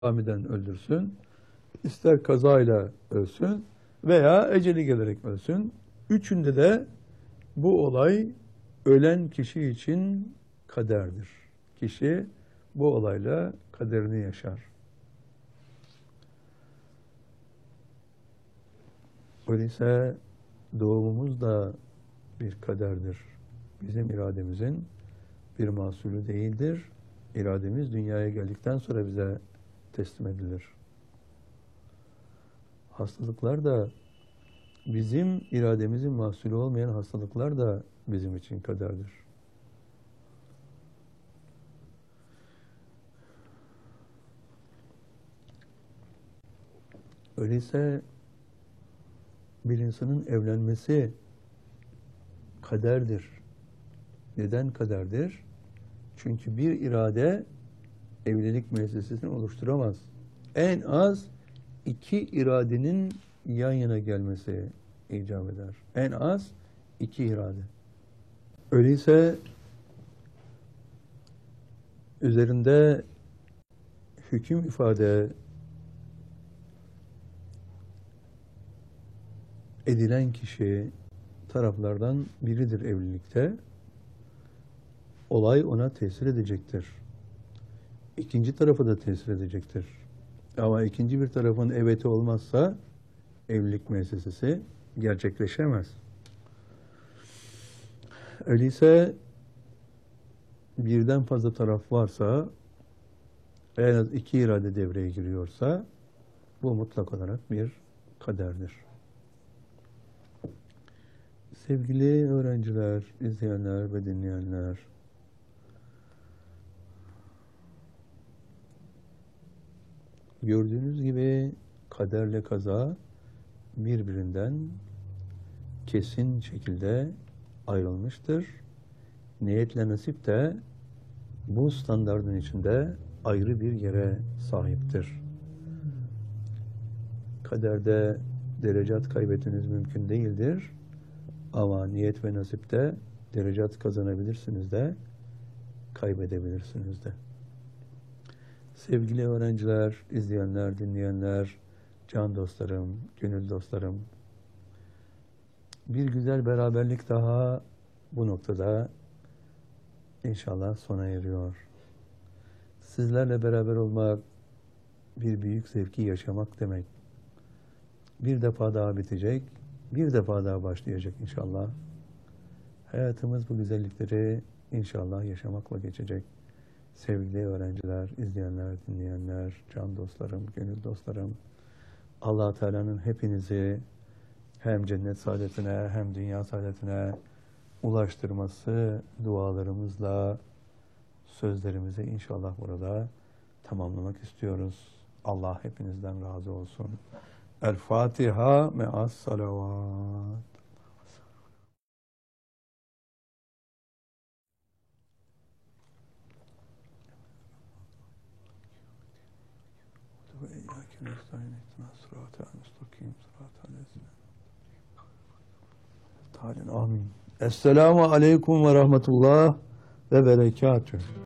Hamiden öldürsün, ister kazayla ölsün veya eceli gelerek ölsün. Üçünde de bu olay ölen kişi için kaderdir. Kişi bu olayla kaderini yaşar. Öyleyse doğumumuz da bir kaderdir. Bizim irademizin bir mahsulü değildir. İrademiz dünyaya geldikten sonra bize teslim edilir. Hastalıklar da bizim irademizin mahsulü olmayan hastalıklar da bizim için kaderdir. Öyleyse bir insanın evlenmesi kaderdir. Neden kaderdir? Çünkü bir irade evlilik müessesesini oluşturamaz. En az iki iradenin yan yana gelmesi icap eder. En az iki irade. Öyleyse üzerinde hüküm ifade edilen kişi taraflardan biridir evlilikte. Olay ona tesir edecektir. İkinci tarafı da tesir edecektir. Ama ikinci bir tarafın eveti olmazsa evlilik müessesesi gerçekleşemez. Öyleyse birden fazla taraf varsa, en az iki irade devreye giriyorsa bu mutlak olarak bir kaderdir. Sevgili öğrenciler, izleyenler ve dinleyenler, gördüğünüz gibi kaderle kaza birbirinden kesin şekilde ayrılmıştır. Niyetle nasip de bu standardın içinde ayrı bir yere sahiptir. Kaderde derecat kaybetmeniz mümkün değildir. Ama niyet ve nasipte derecat kazanabilirsiniz de, kaybedebilirsiniz de. Sevgili öğrenciler, izleyenler, dinleyenler, can dostlarım, gönül dostlarım, bir güzel beraberlik daha bu noktada inşallah sona eriyor. Sizlerle beraber olmak, bir büyük zevki yaşamak demek. Bir defa daha bitecek, bir defa daha başlayacak inşallah. Hayatımız bu güzellikleri inşallah yaşamakla geçecek. Sevgili öğrenciler, izleyenler, dinleyenler, can dostlarım, gönül dostlarım, Allah Teala'nın hepinizi hem cennet saadetine hem dünya saadetine ulaştırması dualarımızla sözlerimizi inşallah burada tamamlamak istiyoruz. Allah hepinizden razı olsun. El Fatiha me'as salavat. Amin. Esselamu aleyküm ve rahmetullah ve berekatühü.